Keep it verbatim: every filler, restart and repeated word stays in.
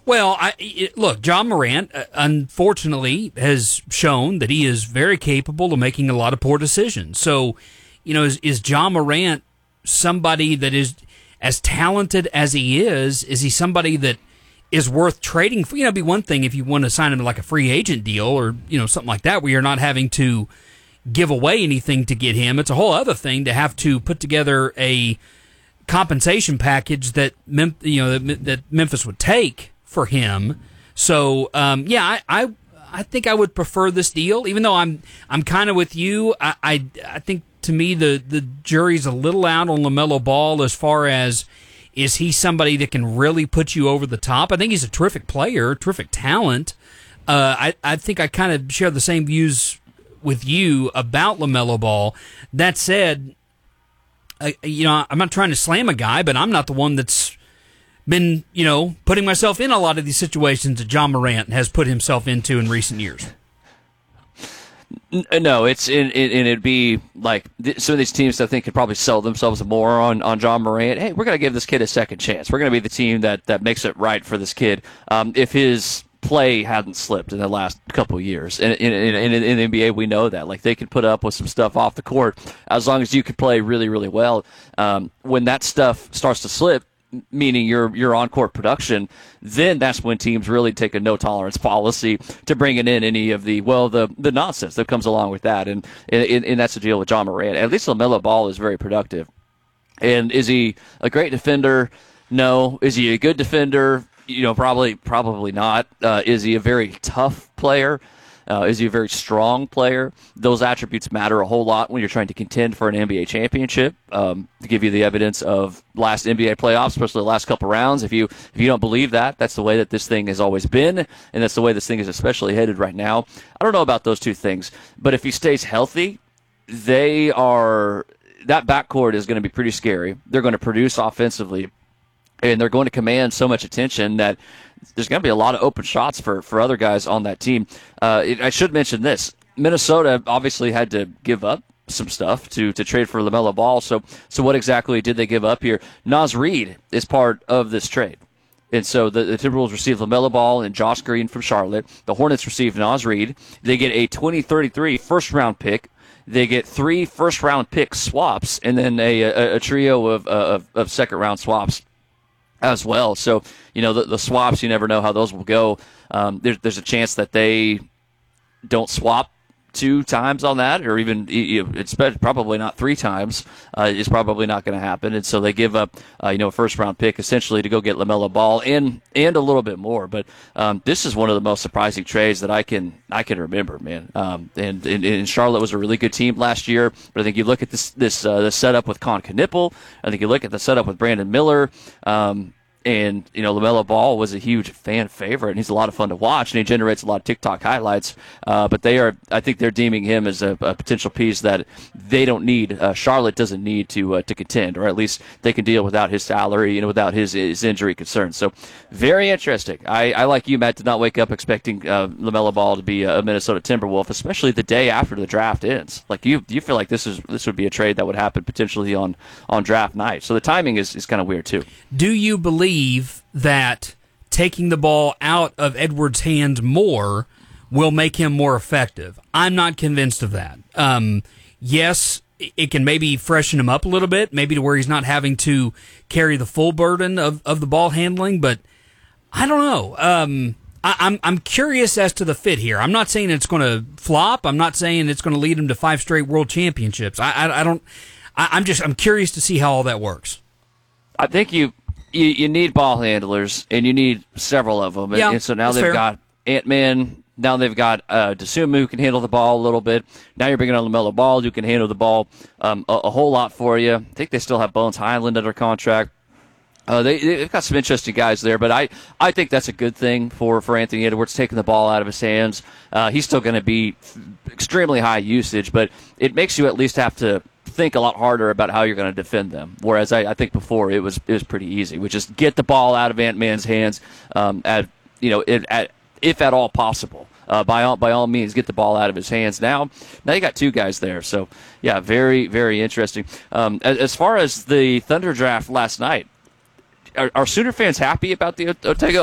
Well, I, it, look, Ja Morant, uh, unfortunately, has shown that he is very capable of making a lot of poor decisions. So, you know, is, is Ja Morant somebody that is as talented as he is? Is he somebody that is worth trading for? You know, it'd be one thing if you want to sign him like a free agent deal or, you know, something like that where you're not having to give away anything to get him. It's a whole other thing to have to put together a compensation package that Mem- you know that, that Memphis would take for him. So um, yeah, I, I I think I would prefer this deal, even though I'm I'm kind of with you. I, I I think to me the the jury's a little out on LaMelo Ball as far as is he somebody that can really put you over the top. I think he's a terrific player, terrific talent. Uh, I I think I kind of share the same views with you about LaMelo Ball. That said, Uh, you know, I'm not trying to slam a guy, but I'm not the one that's been, you know, putting myself in a lot of these situations that Ja Morant has put himself into in recent years. No, it's in, in, and it'd be like some of these teams I think could probably sell themselves more on, on Ja Morant. Hey, we're going to give this kid a second chance. We're going to be the team that, that makes it right for this kid. Um, if his play hadn't slipped in the last couple of years. And in, in, in, in the N B A, we know that. Like, they can put up with some stuff off the court as long as you can play really, really well. Um, when that stuff starts to slip, meaning your your on-court production, then that's when teams really take a no-tolerance policy to bringing in any of the, well, the the nonsense that comes along with that. And, and, and that's the deal with Ja Morant. At least LaMelo Ball is very productive. And is he a great defender? No. Is he a good defender? You know, probably probably not. Uh, is he a very tough player? Uh, is he a very strong player? Those attributes matter a whole lot when you're trying to contend for an N B A championship. Um, to give you the evidence of last N B A playoffs, especially the last couple rounds, if you if you don't believe that, that's the way that this thing has always been, and that's the way this thing is especially headed right now. I don't know about those two things, but if he stays healthy, they are that backcourt is going to be pretty scary. They're going to produce offensively, and they're going to command so much attention that there's going to be a lot of open shots for, for other guys on that team. Uh, it, I should mention this. Minnesota obviously had to give up some stuff to, to trade for LaMelo Ball. So so what exactly did they give up here? Naz Reid is part of this trade. And so the, the Timberwolves received LaMelo Ball and Josh Green from Charlotte. The Hornets received Naz Reid. They get a twenty thirty-three first-round pick. They get three first-round pick swaps and then a, a, a trio of, of, of second-round swaps as well. So, you know, the, the swaps, you never know how those will go. Um, there's, there's a chance that they don't swap two times on that, or even you know, it's probably not three times. Uh, it's probably not going to happen. And so they give up, uh, you know, a first-round pick essentially to go get LaMelo Ball and and a little bit more. But um, this is one of the most surprising trades that I can I can remember, man. Um, and, and, and Charlotte was a really good team last year. But I think you look at this this uh, the setup with Con Knippel. I think you look at the setup with Brandon Miller. Um, And, you know, LaMelo Ball was a huge fan favorite, and he's a lot of fun to watch, and he generates a lot of TikTok highlights. Uh, but they are, I think they're deeming him as a, a potential piece that they don't need. Uh, Charlotte doesn't need to uh, to contend, or at least they can deal without his salary, you know, without his, his injury concerns. So very interesting. I, I, like you, Matt, did not wake up expecting uh, LaMelo Ball to be a Minnesota Timberwolf, especially the day after the draft ends. Like, you you feel like this is this would be a trade that would happen potentially on, on draft night. So the timing is, is kind of weird, too. Do you believe that taking the ball out of Edwards' hands more will make him more effective? I'm not convinced of that. Um, yes, it can maybe freshen him up a little bit, maybe to where he's not having to carry the full burden of, of the ball handling, but I don't know. Um, I, I'm I'm curious as to the fit here. I'm not saying it's going to flop. I'm not saying it's going to lead him to five straight world championships. I, I, I don't. I, I'm just I'm curious to see how all that works. I think you. You, you need ball handlers, and you need several of them. Yeah, and, and so now they've fair. got Ant-Man. Now they've got uh, Dosunmu, who can handle the ball a little bit. Now you're bringing on LaMelo Ball, who can handle the ball um, a, a whole lot for you. I think they still have Bones Highland under contract. Uh, they, they've got some interesting guys there, but I, I think that's a good thing for, for Anthony Edwards, taking the ball out of his hands. Uh, he's still going to be extremely high usage, but it makes you at least have to think a lot harder about how you're going to defend them. Whereas I, I think before it was it was pretty easy, which is get the ball out of Ant-Man's hands, um, at you know, it, at if at all possible. Uh, by all by all means, get the ball out of his hands. Now, now you got two guys there, so yeah, very very interesting. Um, as, as far as the Thunder draft last night, are, are Sooner fans happy about the Otega